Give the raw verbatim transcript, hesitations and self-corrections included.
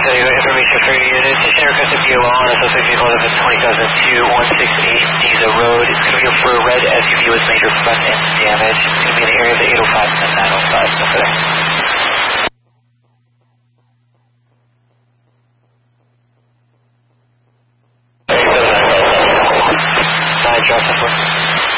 Vehicle information for your unit. Station requested B O L on a suspect vehicle of twenty thousand two one six eight Diza Road. It's coming up for a red S U V with major front end